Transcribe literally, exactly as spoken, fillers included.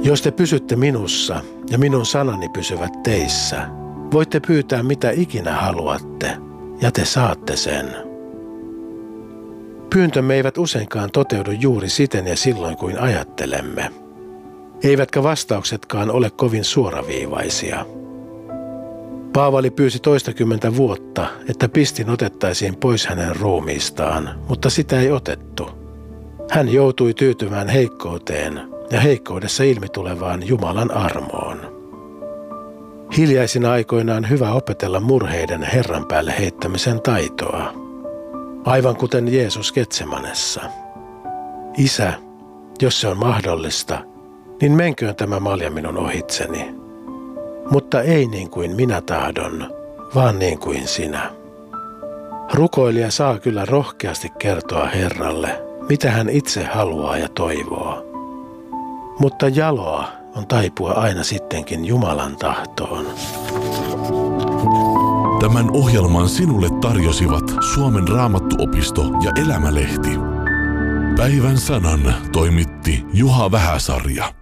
Jos te pysytte minussa ja minun sanani pysyvät teissä, voitte pyytää mitä ikinä haluatte, ja te saatte sen. Pyyntömme eivät useinkaan toteudu juuri siten ja silloin kuin ajattelemme. Eivätkä vastauksetkaan ole kovin suoraviivaisia. Paavali pyysi toistakymmentä vuotta, että pistin otettaisiin pois hänen ruumiistaan, mutta sitä ei otettu. Hän joutui tyytymään heikkouteen ja heikkoudessa ilmitulevaan Jumalan armoon. Hiljaisina aikoina on hyvä opetella murheiden Herran päälle heittämisen taitoa. Aivan kuten Jeesus Getsemanessa. Isä, jos se on mahdollista, niin menköön tämä malja minun ohitseni. Mutta ei niin kuin minä tahdon, vaan niin kuin sinä. Rukoilija saa kyllä rohkeasti kertoa Herralle, mitä hän itse haluaa ja toivoo. Mutta jaloa on taipua aina sittenkin Jumalan tahtoon. Tämän ohjelman sinulle tarjosivat Suomen Raamattuopisto ja Elämälehti. Päivän sanan toimitti Juha Vähäsarja.